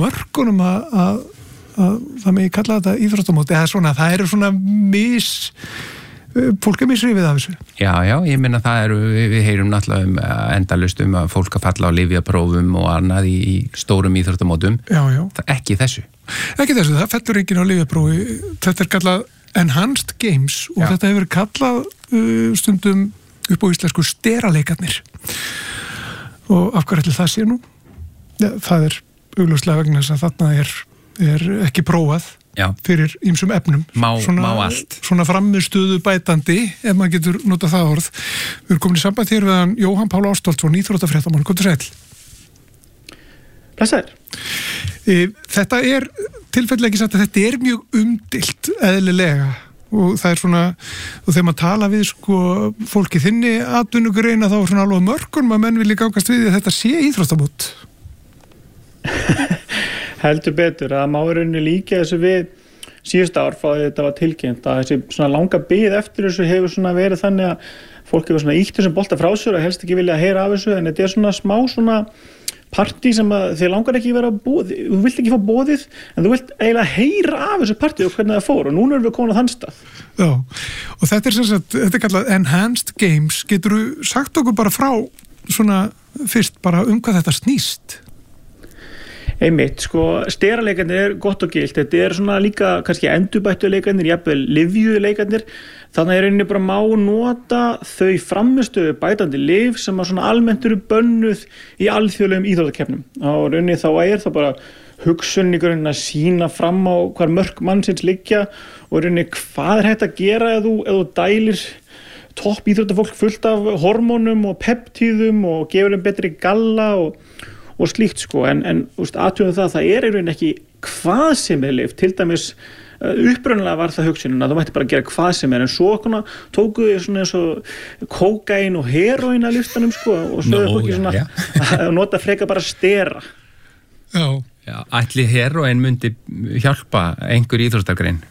mörkunum að það megi kalla þetta íþróttamót eða svona, það eru svona fólk misrifið af þessu. Já, ég meina við heyrum náttúrulega endalaust að fólk að falla á lyfjaprófum og annað í stórum íþróttamótum. Já. Ekki þessu. Ekki þessu, það fellur enginn á lyfjaprófi. Þetta kallað Enhanced Games og þetta hefur kallað stundum upp á íslensku steraleikarnir. Og af hverju ætli það sé nú? Ja, það augljóslega vegna þess að þarna er ekki prófað fyrir ýmsum efnum. Má allt. Svona frammistöðu bætandi, ef maður getur notað það orð. Við erum komin í samband hér við hann Jóhann Páll Ástvaldsson, íþróttafréttamann. Komdu sæll. Blessaður. Þetta tilfellega ekki sagt að þetta mjög umdeilt eðlilega og það svona, og þegar maður tala við fólki þinni atvinnugreina þá svona alveg mörgum að menn vilja gangast við að þetta sé íþróttamót. Heldur betur að má rauninni líka þessu við síðust ár frá því þetta var tilkynnt að þessi svona langa bið eftir þessu hefur svona verið þannig að fólk hefur svona ítt þessum bolta frá sér og helst ekki vilja að heyra af þessu en þetta svona smá svona partí sem að þið langar ekki vera boðið, þú vilt ekki fá boðið en þú vilt eiginlega heyra af þessu partí og hvernig það fór og núna erum við komin á þann stað. Já, og þetta sem sagt, þetta kallað Enhanced Games, geturðu sagt okkur bara frá svona fyrst bara hvað þetta snýst? Einmitt, steraleikarnir gott og gilt, þetta svona líka kannski endurbættu leikarnir, jafnvel lyfjuðu leikarnir, þannig að rauninni bara má nota þau frammistöðu bætandi lyf sem að svona almennt eru bönnuð í alþjóðlegum íþróttakeppnum. Á rauninni þá það bara hugsun í grunninn að sýna fram á hvar mörk mannsins liggja og rauninni hvað hægt að gera ef þú dælir topp íþróttafólk fullt af hormónum og peptíðum og gefur þeim betri galla og slíkt en athugum það í rauninni ekki hvað sem lyf, til dæmis upprunalega var það hugsunin að þú mætti bara gera hvað sem en svo tókuðu svona eins og kókain og heroín að listanum og svo fólki svona að nota freka bara stera. Já, ætli heroín myndi hjálpa einhver íþróttagrein?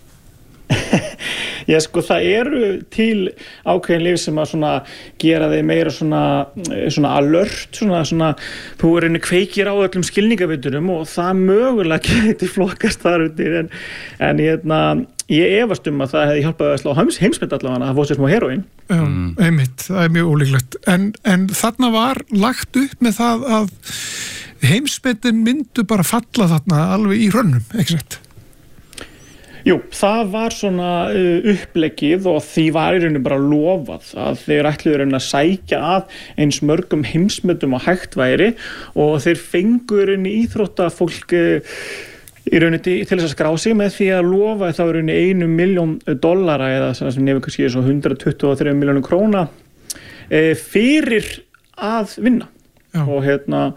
Já, það eru til ákveðin lyf sem að svona gera þeir meira svona alert, svona þú kveikir á öllum skilningavitunum og það mögulega getur flokkast þar undir en ég efast að það hefði hjálpað að slá heimsmet allavega að fá sér smá heroín. Já, einmitt, það mjög ólíklegt. En þarna var lagt upp með það að heimsmetin myndu bara falla þarna alveg í hrönnum, ekki sett? Jú, það var svona uppleggið og því var í rauninu bara lofað að þeir ætluðu að sækja að eins mörgum heimsmetum og hægt væri og þeir fengu í rauninu íþróttafólk í rauninu til þess að skrá sig með því að lofa þá í rauninu $1 milljón eða sem nefnir kannski svo 123 milljónir króna fyrir að vinna. Já. Og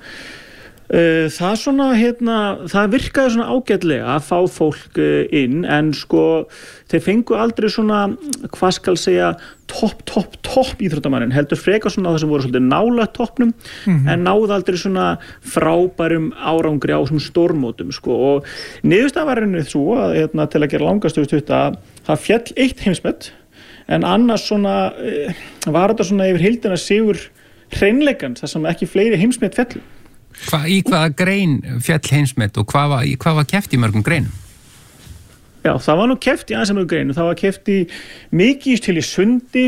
það svona það virkaði svona ágætlega að fá fólk inn en þeir fengu aldrei svona hvað skal segja topp íþróttamannin heldur frekar svona það sem voru svolítið nála toppnum en náðu aldrei svona frábærum árangri á svona stórmótum og niðurstaðan var rauninni svo að til að gera langastöðu stutta það féll eitt heimsmet en annars svona var þetta svona yfir heildina sigur hreinleikans þar sem ekki fleiri heimsmet féllu. Í hvaða grein féll heimsmet og hvað var keppt í mörgum greinum? Já, það var nú keppt í aðeins mörgum greinum. Það var keppt í mikið til í sundi,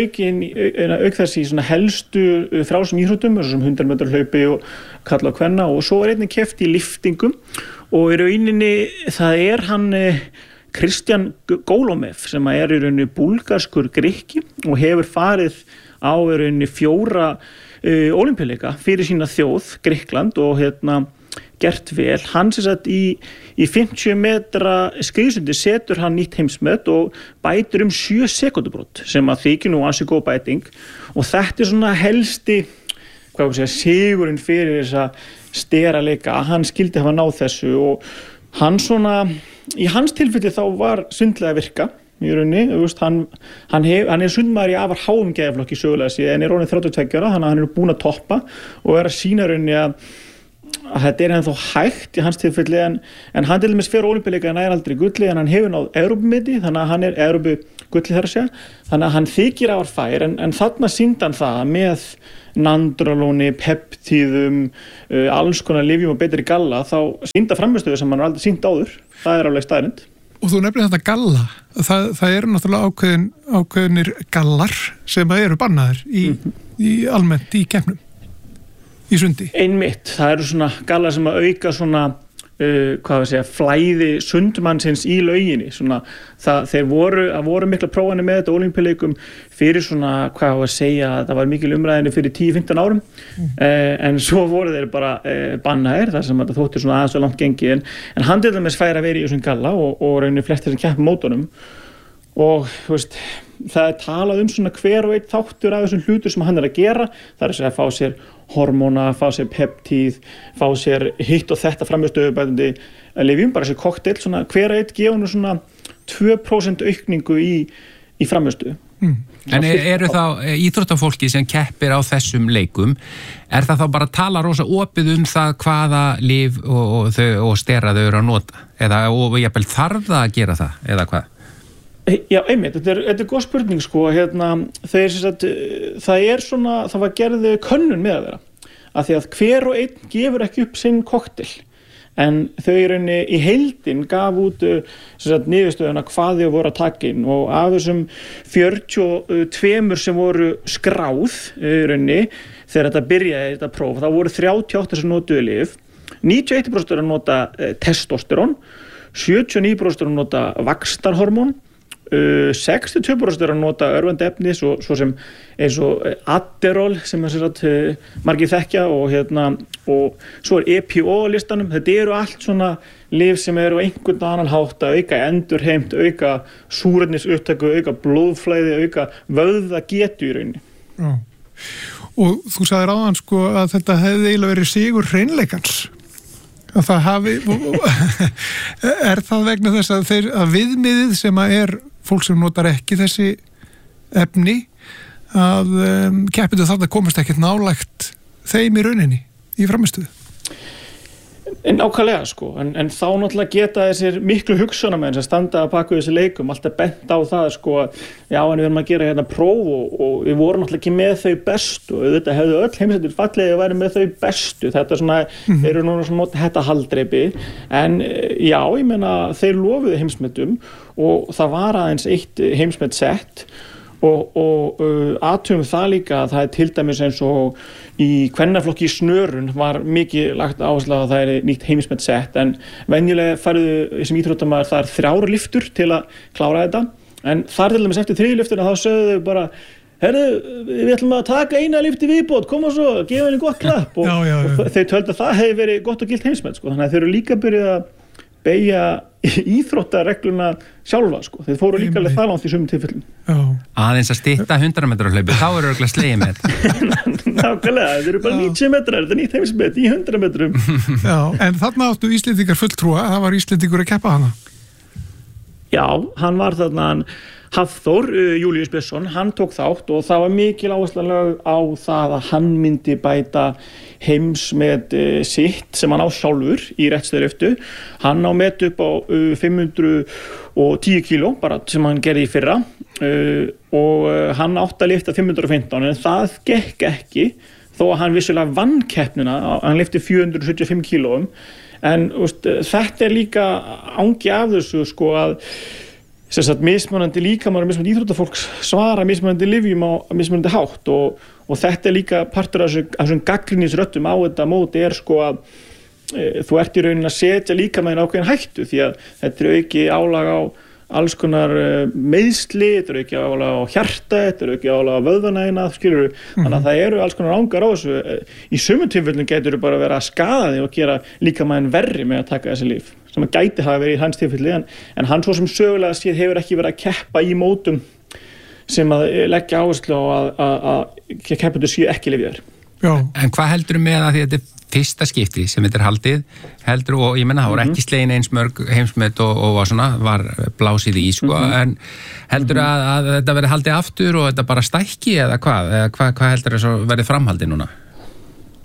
auk þess í svona helstu frjálsum íþróttum, sem 100 metra hlaupi og kalla og kvenna og svo var einnig keppt í liftingum og í rauninni það hann Kristján Gólómev sem í rauninni búlgarskur Grikki og hefur farið á í rauninni 4 ólympíuleika fyrir sína þjóð, Grikkland og gert vel. Hann sem sagt í 50 metra skriðsundi setur hann nýtt heimsmet og bætir 7 sekúndubrot sem að þykir nú ansi góð bæting og þetta svona helsti sigurinn fyrir þessa steraleika að hann skildi hafa náð þessu og hann svona, í hans tilfelli þá var svindlega að virka í rauninni, hann sundmaður í afar háum geðflokki sögulega síðan en orðinn 32 ára, þannig að hann búinn að toppa og að sýna rauninni að að þetta ennþá hægt í hans tilfelli en hann til dæmis fyrir Ólympíuleika nær aldrei gulli en hann hefur náð Evrópumeti þannig að hann Evrópugulli þar að segja þannig að hann þykir afar fær en þarna sýndi hann það með nandrolóni, peptíðum alls konar lyfjum og betri galla þá sýnda frammistöðu sem hann aldrei sýnt áður það alveg staðrind. Og þú nefnir þetta galla, það eru náttúrulega ákveðnir gallar sem eru bannaðir í almennt í keppnum, í sundi. Einmitt, það eru svona gallar sem að auka svona, flæði sundmannsins í lauginni, svona, þeir voru mikla prófanir með þetta Ólympíuleikum fyrir svona, það var mikil umræðinni fyrir 10-15 árum, en svo voru þeir bara bannaðir, þar sem þetta þóttir svona aðeins og langt gengið, en hann til dæmis fær að vera í þessum galla og raunir flestir sem keppum mótunum og þú veist, það talað svona hver og einn þáttur af þessum hlutur sem hann að gera, það að fá sér hormóna, fá sér peptíð, fá sér hitt og þetta framstöðubætandi lyfjum, bara þessi kokteil, svona hver og einn gefa nú svona 2% aukningu í framstöðu. En eru þá íþróttafólki sem keppir á þessum leikum, er það þá bara að tala rosa opið það hvaða lyf og stera þau eru að nota? Og jafnvel þarf það að gera það, eða hvað? Já, einmitt, þetta er góð spurning sko, það var gerð könnun með þeirra, af því að hver og einn gefur ekki upp sinn kokteil, en þau í heildin gaf út niðurstöðuna hvað þau voru að taka inn og af þessum 42 sem voru skráð þegar þetta byrjaði þetta próf, þá voru 38 sem notuðu lyf, 91% eru að nota testosterón, 79% eru að nota vaxtarhormón, 62% eru að nota örvandi efni svo sem eins og Adderall sem margir þekkja og svo EPO á listanum. Þetta eru allt svona lyf sem eru á einhvern annan hátt að auka endurheimt, auka súrefnisupptöku, auka blóðflæði, auka vöðvagetu í rauninni. Já. Og þú sagðir áðan sko að þetta hefði eiginlega verið sigur hreinleikans. Að það hafi er það vegna þess að viðmiðið sem er fólk sem notar ekki þessi efni að keppendur þarna komast ekkert nálægt þeim í rauninni í frammistöðu. Nákvæmlega sko, en þá náttúrulega geta þessir miklu hugsunarmenn sem standa að baka þessi leikum alltaf bent á það sko, já en við erum að gera hérna próf og við vorum náttúrulega ekki með þau bestu og þetta hefðu öll heimsendur fallið að væri með þau bestu, þetta svona, þeir eru núna svona nota þetta haldreipi, en já, ég meina þeir lofuðu heimsmetum og það var aðeins eitt heimsmet sett og athugum það líka að það til dæmis eins og í kvennaflokki í snörun var mikið lagt áherslu að það nýtt heimsmet sett en venjulega færðu sem íþróttamaður það 3 lyftur til að klára þetta en þar til dæmis eftir 3 lyfturna þá sögðu þau bara herðu, við ætlum að taka eina lyfti viðbót, koma svo, gefa henni gott klapp og þau töldu að það hefði verið gott og gilt heimsmet sko, þannig að þau eru líka byrjuð að beygja íþróttaregluna sjálfa sko. Þeir fóru líka alveg það langt í sumum tilfellum. Aðeins að stytta 100 metra hlaupi, þá eru örugglega slegið með þetta. Nákvæmlega, þeir eru bara 90 metrar, þetta er nýtt heimsmet í 100 metrum. Já, en þarna áttu Íslendingar fulltrúa, það var Íslendingur að keppa hana. Já, hann var þarna Hafþór, Júlíus Björnsson, hann tók þátt og það var mikil áhersla lögð á það að hann myndi bæta heimsmet sitt sem hann á sjálfur í réttstöðuröftu. Hann á met upp á 510 kíló, bara sem hann gerði í fyrra og hann átti að lyfta 515 en það gekk ekki þó að hann vissulega vann keppnina, hann lyfti 475 kílóum en þetta líka angi af þessu sko að mismunandi líkamar og mismunandi íþróttafólks svara mismunandi lyfjum á mismunandi hátt og þetta líka partur af þessum gagnrýnisröddum á þetta móti sko að þú ert í rauninni að setja líkamæðin ákveðin hættu því að þetta auki álag á alls konar meiðsli, þetta auki álag á hjarta, þetta auki álag á vöðvanægina, skilurðu, þannig að það eru alls konar ángar á þessu. Í sumum tilfellum getur þú bara að vera að skaða þig og gera líkamæðin verri með að taka þessi lyf sem að gæti hafa verið í hans tilfelli en hann svo sem sögulega séð hefur ekki verið að keppa í mótum sem að leggja áherslu á að keppendur séu ekki lyfjaðir. En hvað heldurðu með að því að þetta er fyrsta skipti sem þetta er haldið heldur og ég menna það voru ekki slegin eins mörg heimsmet og svona var blásið í sko en heldur að þetta verið haldið aftur og þetta bara stækki eða hvað heldur þess að verið framhaldið núna?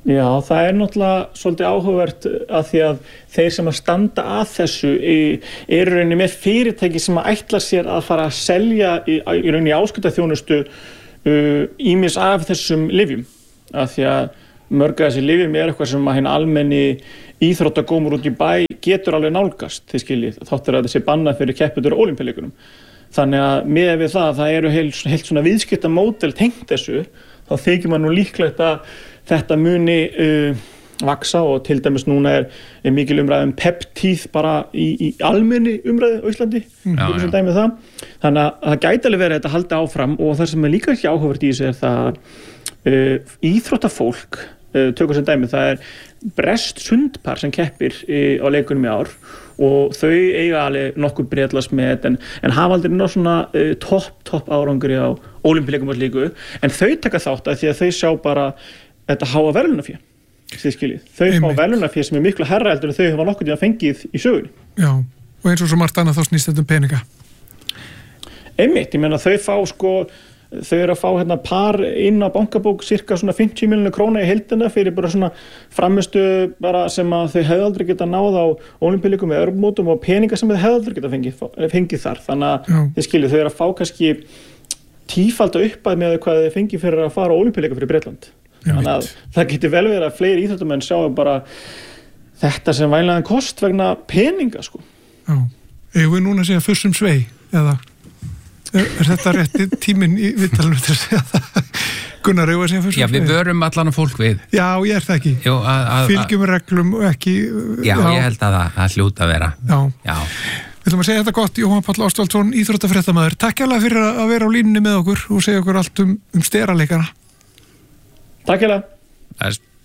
Já, það náttúrulega svolítið áhugavert að því að þeir sem að standa að þessu eru rauninni með fyrirtæki sem að ætla sér að fara að selja í rauninni áskriftarþjónustu ýmis af þessum lyfjum. Af því að mörg af þessi lyfjum eitthvað sem að hinn almenni íþróttagómur út í bæ getur alveg nálgast, þið skiljið, þáttur að þessi bannað fyrir keppendur á Ólympíuleikunum. Þannig að miðað við það eru heilt svona viðskiptamódel tengt þessu, þá þykir maður nú líklegt að þetta muni vaksa og til dæmis núna er mikil umræð peptíð bara í almenni umræðu á Íslandi, sem dæmi það. Þannig að það gæti alveg verið að þetta haldi áfram og það sem er líka ekki áhugavert í þessu það íþróttafólk, tökum sem dæmi, það breskt sundpar sem keppir á leikunum í ár og þau eiga alveg nokkur bretlasmet en hafa aldrei ná svona topp árangri á Ólympíuleikum og slíku, en þau taka þátt að því að þau sjá bara þetta háa verðlaunafé, þið skiljið. Þau fá verðlaunafé sem miklu hærra heldur en þau hafa nokkur tíma fengið í sögunni. Já, og eins og svo margt annað þá snýst þetta peninga. Einmitt, ég meina þau eru að fá par inn á bankabók cirka svona 50 milljónir króna í heildina fyrir bara svona framistu bara sem að þau hefðu aldrei geta náð á Ólympíuleikum eða Evrópumótum og peninga sem þau hefðu aldrei geta fengið þar. Þannig að þið skiljið, þau eru að fá kannski tífalda uppað með hvað þau fengið fyrir að fara á Ólympíuleika fyrir Bretland. Þannig að það getur vel verið að fleiri íþróttamenn sjáum bara þetta sem vænlegan kost vegna peninga, sko. Já, eigum við núna að segja fussum svei, eða er þetta rétti tíminn í viðtalinu til að segja það? Gunnar, eigum við að segja fussum svei? Já, við vörum allan að fólk við. Já, ég það ekki. Jú, fylgjum reglum og ekki... Já, ég held að það hljóta að vera. Já. Við ætlum að segja þetta gott, Jóhann Páll Ástvaldsson, íþróttafréttamaður. Takk hérlega fyrir að vera á línunni með okkur og segja okkur allt um steraleikana. Takk hérlega.